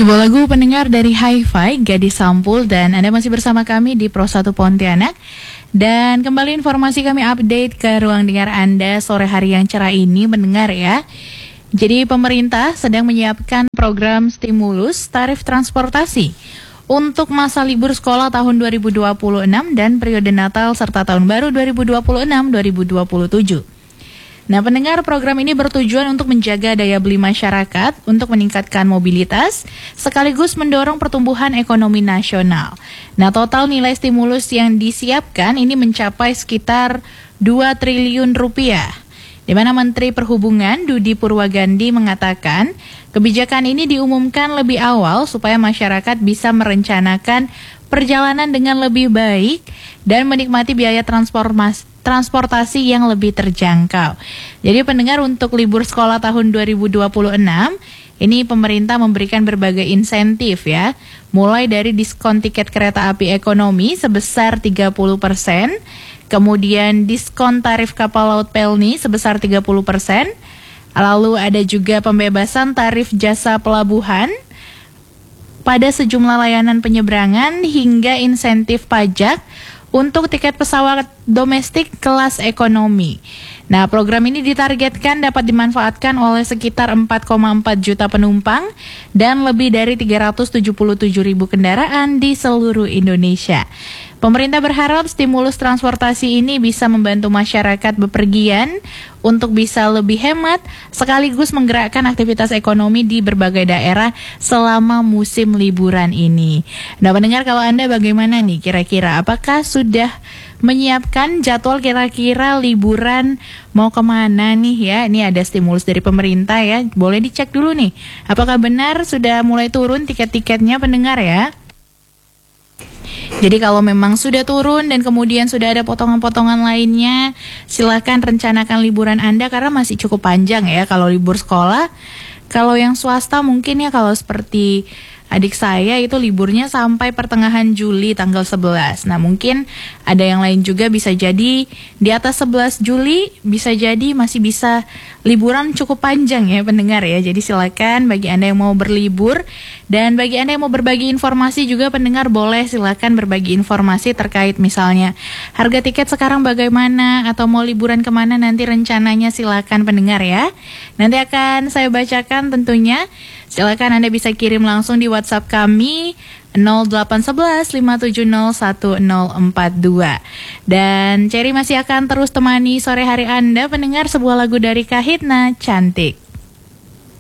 Sebuah lagu pendengar dari Hi-Fi, Gadis Sampul, dan Anda masih bersama kami di Pro 1 Pontianak. Dan kembali informasi kami update ke ruang dengar Anda sore hari yang cerah ini mendengar ya. Jadi pemerintah sedang menyiapkan program stimulus tarif transportasi untuk masa libur sekolah tahun 2026 dan periode Natal serta Tahun Baru 2026-2027. Nah, pendengar, program ini bertujuan untuk menjaga daya beli masyarakat, untuk meningkatkan mobilitas, sekaligus mendorong pertumbuhan ekonomi nasional. Nah, total nilai stimulus yang disiapkan ini mencapai sekitar 2 triliun rupiah. Di mana Menteri Perhubungan Dudi Purwagandi mengatakan, kebijakan ini diumumkan lebih awal supaya masyarakat bisa merencanakan perjalanan dengan lebih baik dan menikmati biaya transportasi yang lebih terjangkau. Jadi pendengar, untuk libur sekolah tahun 2026, ini pemerintah memberikan berbagai insentif ya. Mulai dari diskon tiket kereta api ekonomi sebesar 30%, kemudian diskon tarif kapal laut Pelni sebesar 30%, lalu ada juga pembebasan tarif jasa pelabuhan pada sejumlah layanan penyeberangan hingga insentif pajak untuk tiket pesawat domestik kelas ekonomi. Nah, program ini ditargetkan dapat dimanfaatkan oleh sekitar 4,4 juta penumpang dan lebih dari 377 ribu kendaraan di seluruh Indonesia. Pemerintah berharap stimulus transportasi ini bisa membantu masyarakat bepergian untuk bisa lebih hemat, sekaligus menggerakkan aktivitas ekonomi di berbagai daerah selama musim liburan ini. Nah, pendengar, kalau Anda bagaimana nih kira-kira? Apakah sudah menyiapkan jadwal kira-kira liburan mau kemana nih ya? Ini ada stimulus dari pemerintah ya, boleh dicek dulu nih. Apakah benar sudah mulai turun tiket-tiketnya, pendengar ya? Jadi kalau memang sudah turun dan kemudian sudah ada potongan-potongan lainnya, silakan rencanakan liburan Anda karena masih cukup panjang ya kalau libur sekolah. Kalau yang swasta mungkin ya, kalau seperti adik saya itu liburnya sampai pertengahan Juli tanggal 11. Nah, mungkin ada yang lain juga, bisa jadi di atas 11 Juli, bisa jadi masih bisa liburan cukup panjang ya pendengar ya. Jadi silakan bagi Anda yang mau berlibur, dan bagi Anda yang mau berbagi informasi juga pendengar, boleh silakan berbagi informasi terkait misalnya harga tiket sekarang bagaimana, atau mau liburan kemana nanti rencananya, silakan pendengar ya. Nanti akan saya bacakan tentunya. Silakan Anda bisa kirim langsung di WhatsApp kami 0811 570 1042. Dan Cherry masih akan terus temani sore hari Anda pendengar, sebuah lagu dari Kahitna, Cantik.